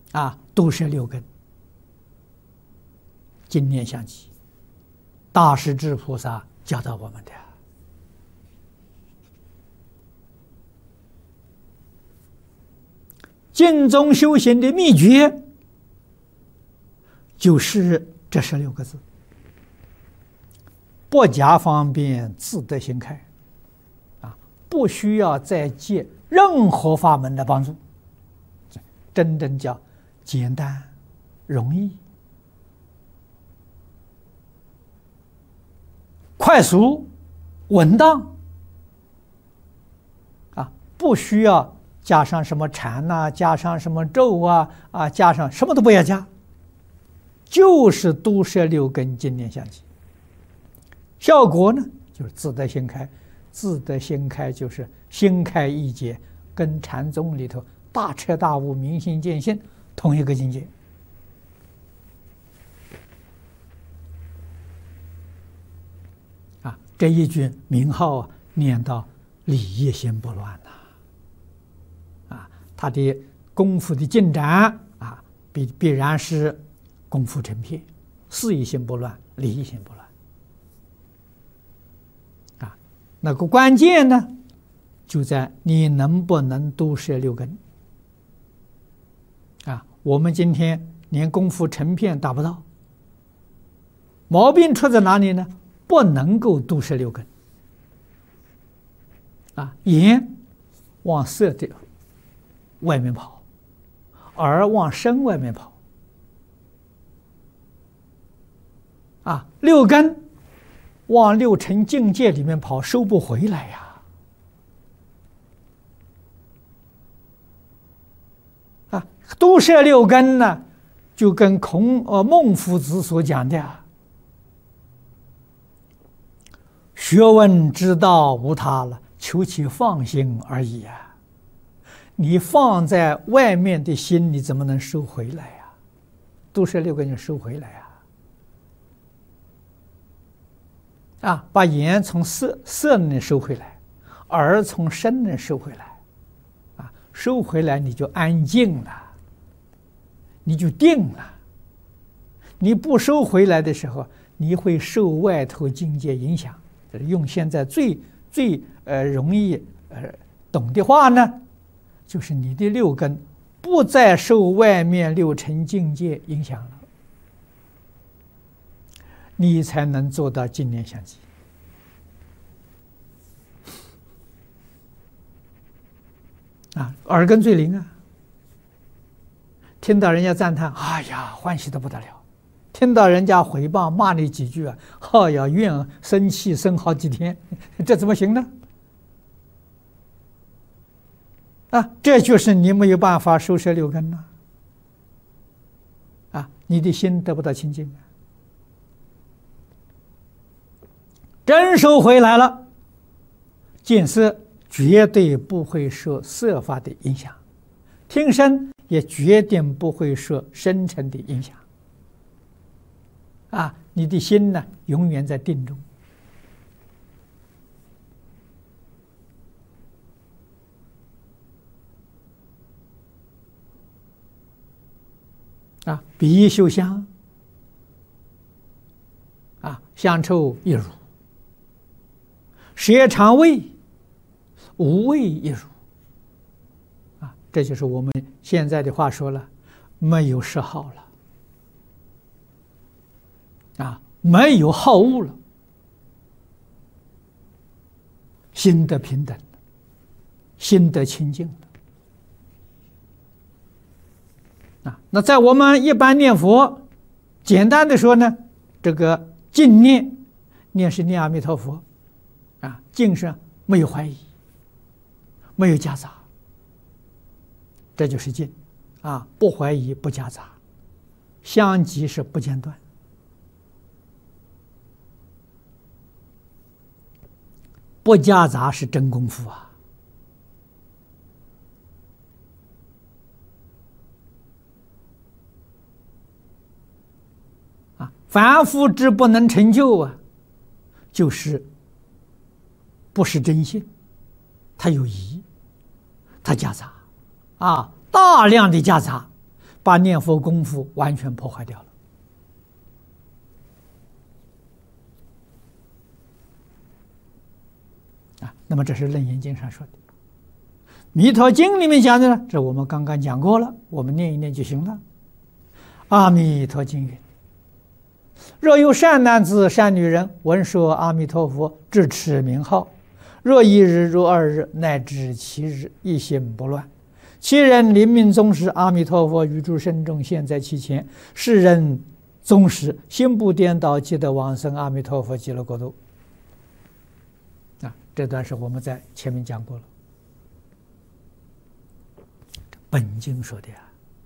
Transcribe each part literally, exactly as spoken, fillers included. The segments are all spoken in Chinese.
啊，毒舌六根，经念相继，大势至菩萨教导我们的。净宗修行的秘诀就是这十六个字：不假方便，自得心开。啊，不需要再借任何法门的帮助，真正叫简单、容易、快速、稳当。啊，不需要加上什么禅呐、啊，加上什么咒啊，啊，加上什么都不要加，就是毒舌六根，经念相继。效果呢，就是自得心开。自得心开就是心开意解，跟禅宗里头大彻大悟、明心见性同一个境界。啊，这一句名号啊，念到理业心不乱呐。啊，他的功夫的进展啊，必必然是功夫成片，事业心不乱，理业心不乱。啊，那个关键呢，就在你能不能毒舌六根。啊，我们今天连功夫成片达不到，毛病出在哪里呢？不能够毒舌六根。啊，眼往色的外面跑，耳往声外面跑。啊，六根往六尘境界里面跑，收不回来呀。啊，毒舌六根呢，就跟孔呃孟夫子所讲的啊，学问之道无他了，求其放心而已啊。你放在外面的心，你怎么能收回来呀？毒舌六根就收回来呀。啊，把眼从色色那收回来，耳从声那收回来，啊，收回来你就安静了，你就定了。你不收回来的时候，你会受外头境界影响。用现在最最呃容易呃懂的话呢，就是你的六根不再受外面六尘境界影响了，你才能做到经念相继。啊，耳根最灵啊！听到人家赞叹，哎呀，欢喜得不得了；听到人家诽谤骂你几句啊，哎呀，怨生气生好几天，这怎么行呢？啊，这就是你没有办法收摄六根呐！啊，你的心得不到清净啊。真收回来了，见色绝对不会受色法的影响，听声也决定不会受声尘的影响。啊，你的心呢，永远在定中。啊，鼻嗅香，啊，香臭一如；舌尝味，无味一如。啊，这就是我们现在的话说了，没有嗜好了，啊，没有好恶了，心得平等，心得清净。啊，那在我们一般念佛，简单的说呢，这个净念，念是念阿弥陀佛，啊，净是没有怀疑，没有夹杂，这就是净，啊，不怀疑不夹杂，相继是不间断。不夹杂是真功夫啊！啊，凡夫之不能成就啊，就是不是真心，它有疑，它夹杂，啊，大量的夹杂， 把念佛功夫完全破坏掉了。啊，那么这是《楞严经》上说的。《弥陀经》里面讲的呢，这我们刚刚讲过了，我们念一念就行了。阿弥陀经云：若有善男子、善女人，闻说阿弥陀佛，至持名号，若一日如二日，乃至七日，一心不乱。其人临命终时，阿弥陀佛于诸圣众现在其前，是人终时心不颠倒，即得往生阿弥陀佛极乐国度。啊，这段是我们在前面讲过了。本经说的呀。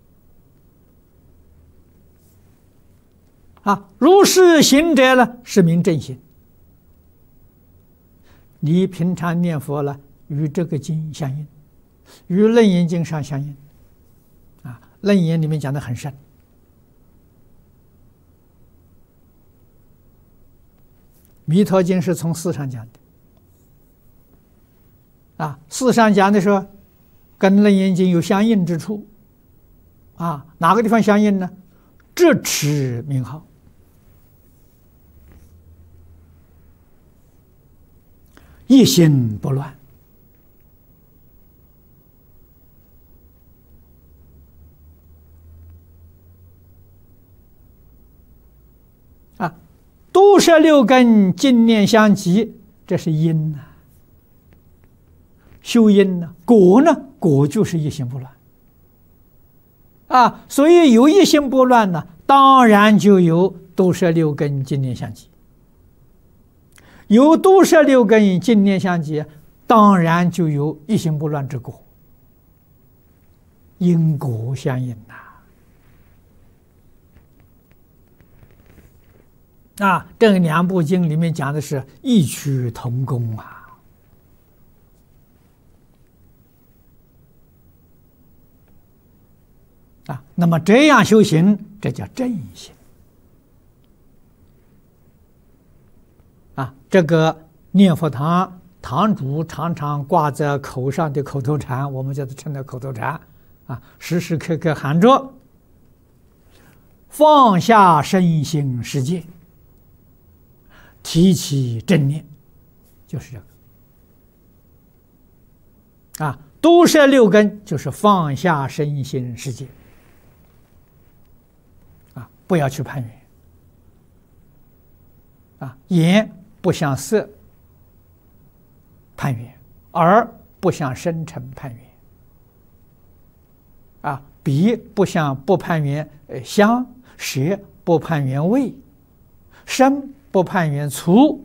啊，如是行者呢，是名正行。你平常念佛了，与这个经相应，与楞严经上相应。啊，楞严里面讲的很深。弥陀经是从事上讲的。啊，事上讲的说，跟楞严经有相应之处。啊，哪个地方相应呢？至持名号。一心不乱。啊，都摄六根，净念相继，这是因呐、啊。修因呢，果呢，果就是一心不乱。啊，所以有一心不乱呢，当然就有都摄六根，净念相继。有都摄六根，净念相继，当然就有一心不乱之果。因果相应呐、啊！啊，这两部经里面讲的是异曲同工啊！啊，那么这样修行，这叫正行。啊，这个念佛堂堂主常常挂在口上的口头禅，我们叫做称的口头禅啊，时时刻刻喊着放下身心世界，提起正念，就是这个啊，都摄六根就是放下身心世界啊，不要去攀缘啊，眼不向色攀缘，耳不向声尘攀缘，啊，鼻不向不攀缘呃香，舌不攀缘味，身不攀缘触，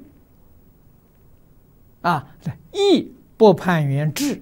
啊，意不攀缘智，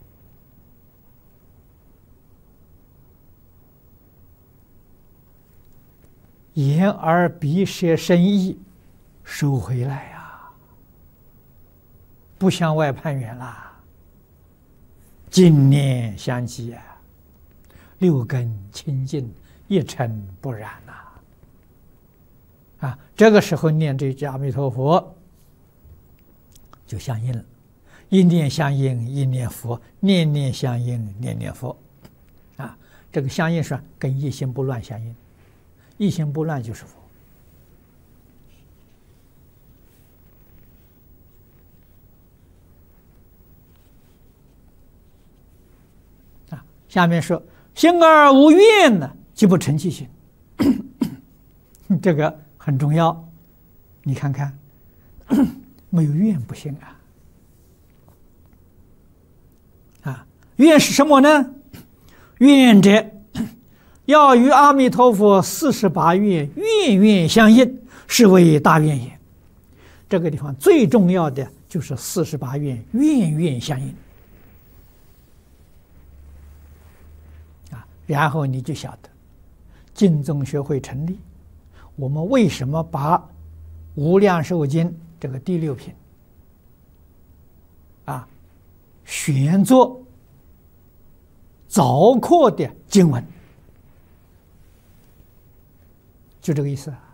眼耳鼻舌身意收回来呀、啊，不向外攀缘啦，净念相继啊，六根清净，一尘不染呐、啊。啊，这个时候念这句阿弥陀佛就相应了，一念相应一念佛，念念相应念念佛，啊，这个相应是跟一心不乱相应，一心不乱就是佛。啊，下面说心而无怨呢，即不成其心，这个很重要。你看看，没有怨不行啊！啊，愿是什么呢？愿者要与阿弥陀佛四十八愿愿愿相应，是为大愿也。这个地方最重要的就是四十八愿愿愿相应啊，然后你就晓得净宗学会成立，我们为什么把无量寿经这个第六品啊选作早课的经文，就这个意思啊。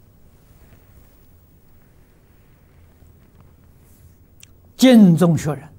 净宗学人